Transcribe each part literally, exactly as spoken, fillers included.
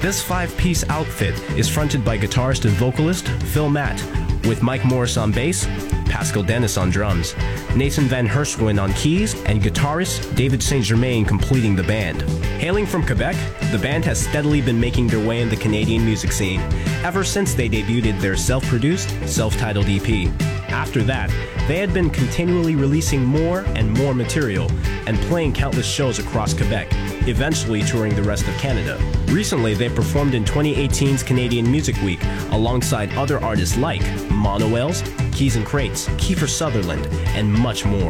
This five-piece outfit is fronted by guitarist and vocalist Phil Matt, with Mike Morris on bass, Pascal Dennis on drums, Nathan Van Herschwin on keys, and guitarist David Saint Germain completing the band. Hailing from Quebec, the band has steadily been making their way in the Canadian music scene ever since they debuted their self-produced, self-titled E P. After that, they had been continually releasing more and more material and playing countless shows across Quebec, eventually touring the rest of Canada. Recently, they performed in twenty eighteen's Canadian Music Week alongside other artists like Monoells, Keys and Crates, Kiefer Sutherland, and much more.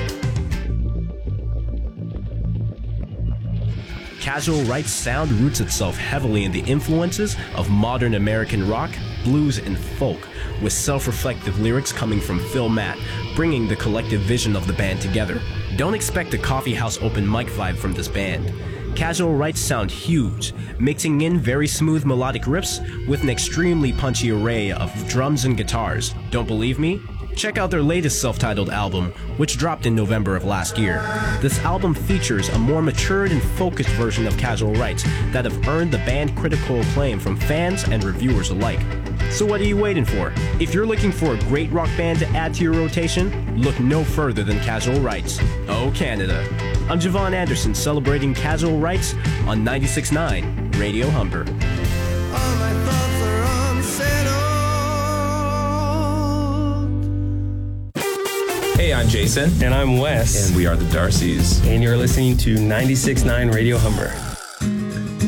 Casual Right's sound roots itself heavily in the influences of modern American rock, blues, and folk, with self-reflective lyrics coming from Phil Matt, bringing the collective vision of the band together. Don't expect a coffeehouse open mic vibe from this band. Casual Rights sound huge, mixing in very smooth melodic riffs with an extremely punchy array of drums and guitars. Don't believe me? Check out their latest self-titled album, which dropped in November of last year. This album features a more matured and focused version of Casual Rights that have earned the band critical acclaim from fans and reviewers alike. So what are you waiting for? If you're looking for a great rock band to add to your rotation, look no further than Casual Rights. Oh, Canada. I'm Javon Anderson, celebrating Casual Rights on ninety-six point nine Radio Humber. All my thoughts are unsettled. Hey, I'm Jason. And I'm Wes. And we are the Darcys. And you're listening to ninety-six point nine Radio Humber.